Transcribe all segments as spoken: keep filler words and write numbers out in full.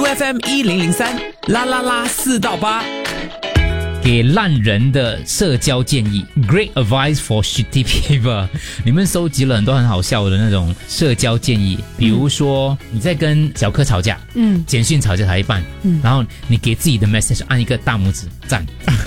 U F M 一零零三啦啦啦四到八， 给烂人的社交建议 ，Great advice for shitty people。你们收集了很多很好笑的那种社交建议，比如说你在跟小柯吵架，嗯，简讯吵架吵一半，嗯，然后你给自己的 message 按一个大拇指赞。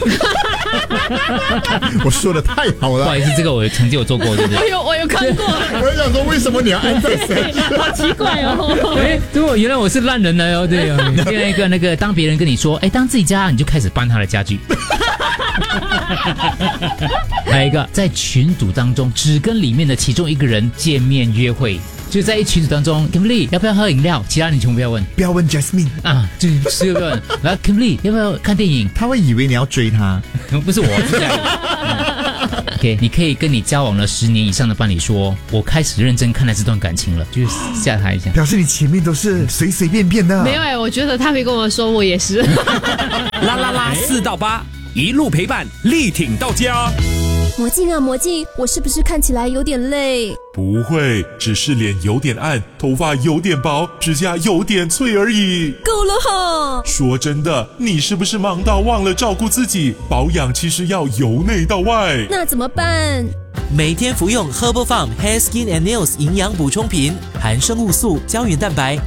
我说的太好了， 不好意思，这个我曾经有做过，对不对？ 我有我有看过， 我在想说为什么你要按这些？ 好奇怪哦。 哎，对哦，原来我是烂人来哦，对哦。另外一个那个，当别人跟你说，哎，当自己家，你就开始搬他的家具。还有一个，在群组当中只跟里面的其中一个人见面约会，就在一群组当中 ，Kimberly 要不要喝饮料？其他人全部不要问， 不要问 Jasmine 啊，就是不要问。然后 Kimberly 要不要看电影？ 他会以为你要追他， 不是我，是这样。嗯、OK， 你可以跟你交往了十年以上的伴侣说，我开始认真看待这段感情了，就是吓他一下， 表示你前面都是随随便便的。 没有哎，我觉得他会跟我说，我也是。 啦啦啦四到八，一路陪伴，力挺到家。 魔镜啊魔镜，我是不是看起来有点累？ 不会，只是脸有点暗，头发有点薄，指甲有点脆而已。 够了哈！ 说真的，你是不是忙到忘了照顾自己？保养其实要由内到外。 那怎么办？ 每天服用 Herbal Farm Hair Skin and Nails 营养补充品，含生物素、胶原蛋白、